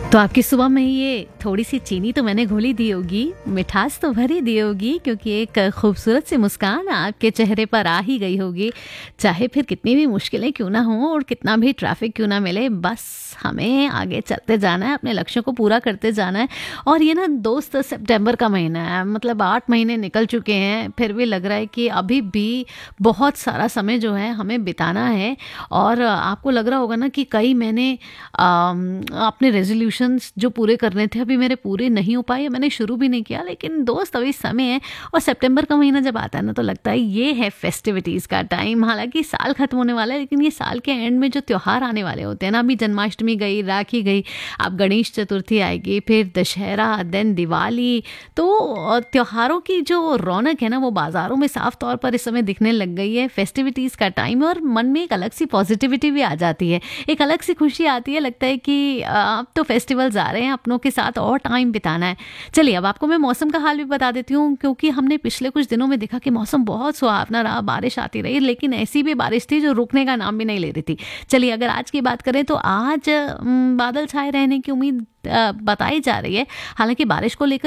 तो आपकी सुबह में ये थोड़ी-सी चीनी तो मैंने घोली दी होगी, मिठास तो भरी दी होगी क्योंकि एक खूबसूरत सी मुस्कान आपके चेहरे पर आ ही गई होगी। चाहे फिर कितनी भी मुश्किलें क्यों ना हों और कितना भी ट्रैफ़िक क्यों ना मिले, बस हमें आगे चलते जाना है, अपने लक्ष्यों को पूरा करते जाना है। और ये ना दोस्त सितंबर का महीना है, मतलब 8 महीने निकल चुके हैं, फिर भी लग रहा है कि अभी भी बहुत सारा समय जो है हमें बिताना है। और आपको लग रहा होगा ना कि कई मैंने अपने रेज़ोल्यूशंस जो पूरे करने थे अभी मेरे पूरे नहीं हो पाए, मैंने शुरू भी नहीं किया, लेकिन दोस्त अभी समय है। और सितंबर का महीना जब आता है ना तो लगता है ये है फेस्टिविटीज़ का टाइम। हालांकि साल खत्म होने वाला है, लेकिन ये साल के एंड में जो त्यौहार आने वाले होते हैं ना, अभी जन्माष्टमी गई, राखी गई, अब गणेश चतुर्थी आएगी, फिर दशहरा, देन दिवाली। तो त्योहारों की जो रौनक है ना वो बाज़ारों में साफ तौर पर इस समय दिखने लग गई है। फेस्टिविटीज़ का टाइम है और मन में एक अलग सी पॉजिटिविटी भी आ जाती है, एक अलग सी खुशी आती है। लगता है कि अब तो फेस्टिवल्स आ रहे हैं, अपनों के साथ और टाइम बिताना है। चलिए अब आपको मैं मौसम का हाल भी बता देती हूँ, क्योंकि हमने पिछले कुछ दिनों में देखा कि मौसम बहुत सुहावना रहा, बारिश आती रही, लेकिन ऐसी भी बारिश थी जो रुकने का नाम भी नहीं ले रही थी। चलिए अगर आज की बात करें तो आज बादल छाए रहने की उम्मीद बताई जा रही है। हालांकि बारिश को लेकर